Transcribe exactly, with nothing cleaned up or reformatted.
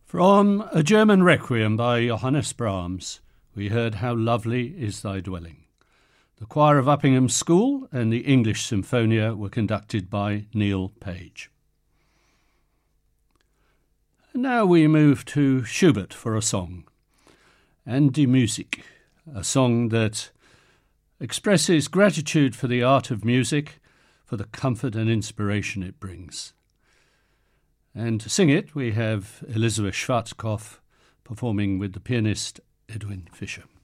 From a German Requiem by Johannes Brahms, we heard How Lovely Is Thy Dwelling. The choir of Uppingham School and the English Symphonia were conducted by Neil Page. And now we move to Schubert for a song, An die Musik, a song that expresses gratitude for the art of music, for the comfort and inspiration it brings. And to sing it, we have Elizabeth Schwarzkopf performing with the pianist Edwin Fischer.